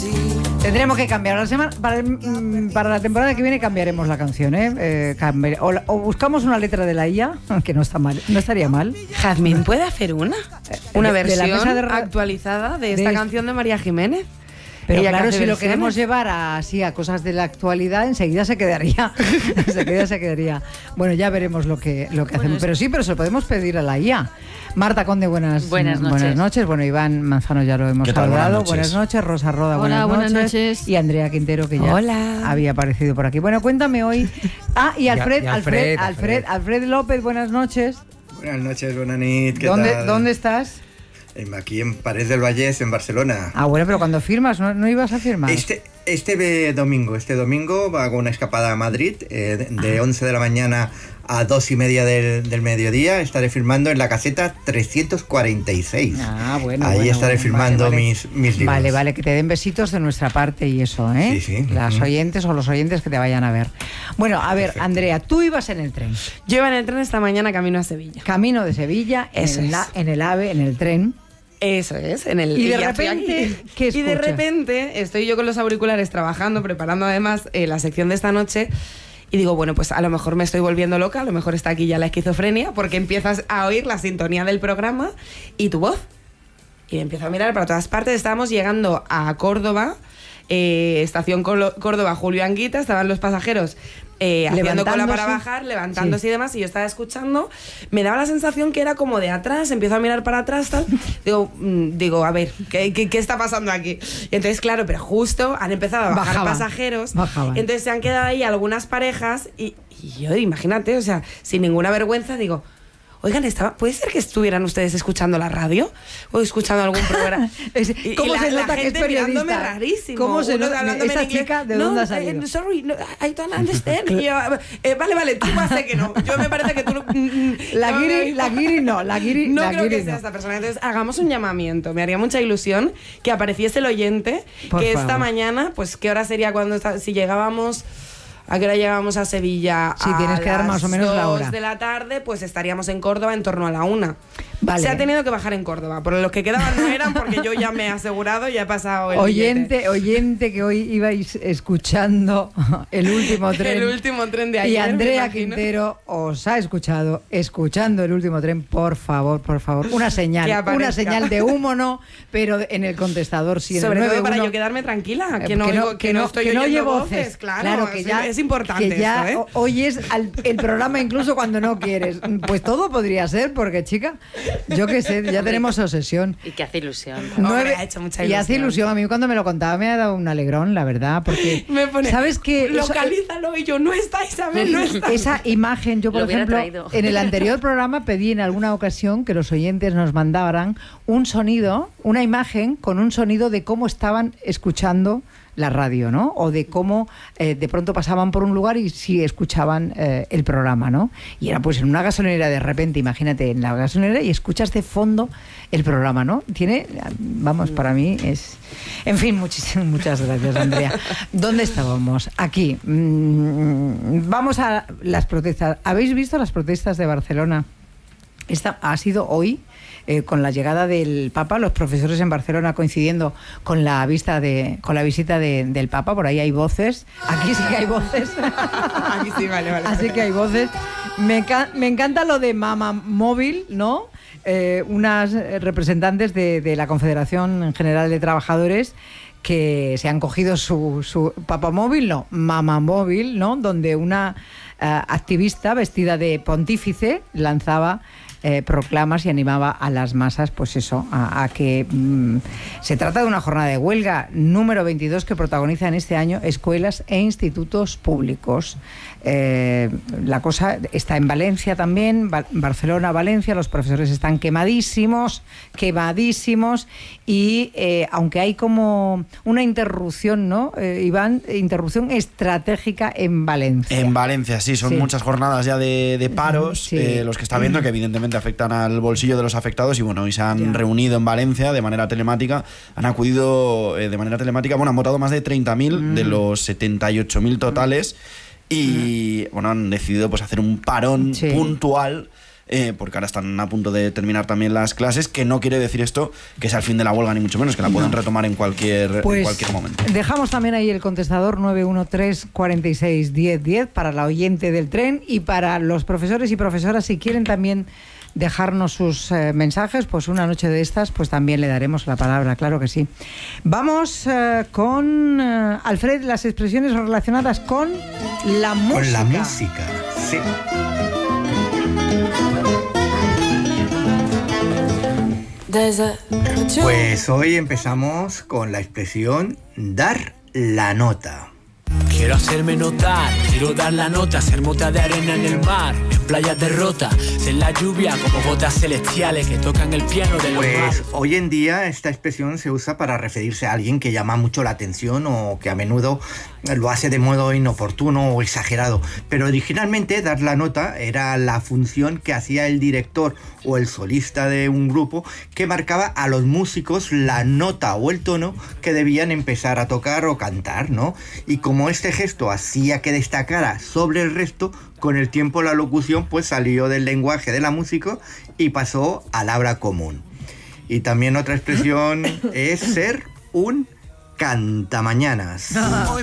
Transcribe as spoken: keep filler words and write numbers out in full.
Tendremos que cambiar la semana para, el, para la temporada que viene cambiaremos la canción, ¿eh? eh cambiar, o, o buscamos una letra de la I A, que no está mal, no estaría mal. Jazmín puede hacer una, una de, versión de la mesa de ra- actualizada de esta de canción de María Jiménez. Pero Ella claro, si versiones. lo queremos llevar a, así a cosas de la actualidad, enseguida se quedaría. enseguida se quedaría. Bueno, ya veremos lo que, lo que Bueno, hacemos. Pero sí, pero se lo podemos pedir a la I A. Marta Conde, buenas, Buenas noches. Buenas noches. Bueno, Iván Manzano ya lo hemos ¿Qué tal? saludado. Buenas Buenas noches. noches. Rosa Roda, Hola, buenas, buenas noches. noches. Y Andrea Quintero, que ya Hola. había aparecido por aquí. Bueno, cuéntame hoy. Ah, y Alfred, y Alfred, Alfred, Alfred, Alfred. Alfred López, buenas noches. Buenas noches, buenas nit, ¿qué ¿Dónde, tal? ¿Dónde estás? Aquí en Parets del Vallès, en Barcelona. Ah, bueno, pero cuando firmas, ¿no, no ibas a firmar? Este, este domingo, este domingo hago una escapada a Madrid, eh, de, de once de la mañana a dos y media del, del mediodía. Estaré firmando en la caseta trescientos cuarenta y seis. Ah, bueno. Ahí bueno, estaré bueno, firmando vale, vale. Mis, mis libros. Vale, vale, que te den besitos de nuestra parte y eso, ¿eh? Sí, sí. Las Ujú. oyentes o los oyentes que te vayan a ver. Bueno, a ver, Perfecto. Andrea, tú ibas en el tren. Yo iba en el tren esta mañana camino a Sevilla. Camino de Sevilla, en Eso el, es. la- en el AVE, en el tren. Eso es, en el Y de ya estoy repente, aquí. ¿qué Y de escuchas? repente estoy yo con los auriculares trabajando, preparando además eh, la sección de esta noche. Y digo, bueno, pues a lo mejor me estoy volviendo loca, a lo mejor está aquí ya la esquizofrenia, porque empiezas a oír la sintonía del programa y tu voz. Y empiezo a mirar para todas partes. Estábamos llegando a Córdoba, eh, estación Colo- Córdoba, Julio Anguita, estaban los pasajeros eh, haciendo cola para Levantándose. bajar, levantándose Sí. y demás, y yo estaba escuchando. Me daba la sensación que era como de atrás, empiezo a mirar para atrás, tal. Digo, mm, digo a ver, ¿qué, qué, qué está pasando aquí? Y entonces, claro, pero justo han empezado a bajar Bajaban. pasajeros. Bajaban. Entonces se han quedado ahí algunas parejas y, y yo, imagínate, o sea, sin ninguna vergüenza, digo, oigan, estaba, ¿puede ser que estuvieran ustedes escuchando la radio? ¿O escuchando algún programa? Es- Y- y ¿Cómo la- se la nota que es gente mirándome periodista? rarísimo. ¿Cómo se Unos nota? hablándome ¿Esa en inglés. chica de no, dónde ha eh, salido? sorry, no, I don't understand. Y yo, eh, vale, vale, tú vas a que no. Yo me parece que tú... mm, mm, La no, guiri, no, la guiri no, la guiri no la creo guiri que sea no. esta persona. Entonces, hagamos un llamamiento. Me haría mucha ilusión que apareciese el oyente, Por que favor. esta mañana, pues, ¿qué hora sería cuando está- si llegábamos... ¿A qué hora llegábamos a Sevilla? Sí, tienes que dar más o menos la A hora. las dos de la tarde, pues estaríamos en Córdoba en torno a la una. Vale. Se ha tenido que bajar en Córdoba, pero los que quedaban no eran porque yo ya me he asegurado, ya he pasado el Oyente, billete. oyente que hoy ibais escuchando el último tren. El último tren de ayer, Y me Andrea imagino. Quintero os ha escuchado, escuchando el último tren, por favor, por favor. Una señal, Que una aparezca. señal de humo no, pero en el contestador sí. en el Sobre todo nueve para uno. yo quedarme tranquila, Eh, que no, oigo- que no estoy que no oyendo oye voces. Claro, que es- ya, es importante que ya esto, ¿eh? o- oyes al- el programa incluso cuando no quieres. Pues todo podría ser, porque chica, yo qué sé, ya tenemos obsesión. Y que hace ilusión. Hombre, ha hecho mucha Y hace ilusión. ilusión. A mí cuando me lo contaba me ha dado un alegrón, la verdad, porque Me pone, ¿sabes qué? Eso- localízalo y yo, no está Isabel, no está. esa imagen, yo por Lo hubiera ejemplo, traído. en el anterior programa pedí en alguna ocasión que los oyentes nos mandaran un sonido, una imagen con un sonido de cómo estaban escuchando la radio, ¿no? O de cómo eh, de pronto pasaban por un lugar y sí escuchaban eh, el programa, ¿no? Y era pues en una gasolinera de repente, imagínate, en la gasolinera y escuchas de fondo el programa, ¿no? Tiene, vamos, para mí es... En fin, muchísimas, muchas gracias, Andrea. ¿Dónde estábamos? Aquí. Mm, vamos a las protestas. ¿Habéis visto las protestas de Barcelona? Esta ha sido hoy. Eh, con la llegada del Papa, los profesores en Barcelona coincidiendo con la vista de, con la visita de- del Papa, por ahí hay voces, aquí sí que hay voces, Aquí sí, vale, vale. así que hay voces. Me, enca- me encanta lo de Mama Móvil, ¿no? Eh, unas eh, representantes de, de la Confederación General de Trabajadores que se han cogido su, su Papa Móvil, no, Mama Móvil, ¿no? Donde una eh, activista vestida de pontífice lanzaba Eh, proclamas y animaba a las masas, pues eso, a, a que mm, se trata de una jornada de huelga número veintidós que protagonizan este año escuelas e institutos públicos. Eh, la cosa está en Valencia también, Ba- Barcelona, Valencia, los profesores están quemadísimos, quemadísimos y eh, aunque hay como una interrupción, ¿no, eh, Iván? Interrupción estratégica en Valencia. En Valencia, sí, son Sí. muchas jornadas ya de, de paros, Sí. eh, los que está viendo, que evidentemente afectan al bolsillo de los afectados y bueno, hoy se han Ya. reunido en Valencia de manera telemática, han acudido eh, de manera telemática, bueno, han votado más de treinta mil Mm. de los setenta y ocho mil totales y bueno, han decidido pues hacer un parón Sí. puntual eh, porque ahora están a punto de terminar también las clases, que no quiere decir esto que sea el fin de la huelga, ni mucho menos, que la pueden no. retomar en cualquier, pues en cualquier momento. Dejamos también ahí el contestador nueve uno tres, cuatro seis, diez diez para la oyente del tren, y para los profesores y profesoras, si quieren también dejarnos sus eh, mensajes, pues una noche de estas, pues también le daremos la palabra, claro que sí. Vamos eh, con eh, Alfred, las expresiones relacionadas con la música. Con la música, sí. Pues hoy empezamos con la expresión dar la nota. Quiero hacerme notar, quiero dar la nota, ser mota de arena en el mar, en playas de rota, ser la lluvia como gotas celestiales que tocan el piano de los Pues mares. hoy en día esta expresión se usa para referirse a alguien que llama mucho la atención o que a menudo lo hace de modo inoportuno o exagerado. Pero originalmente dar la nota era la función que hacía el director o el solista de un grupo, que marcaba a los músicos la nota o el tono que debían empezar a tocar o cantar, ¿no? Y como este gesto hacía que destacara sobre el resto, con el tiempo la locución pues salió del lenguaje de la música y pasó al habla común. Y también otra expresión es ser un cantamañanas. Hoy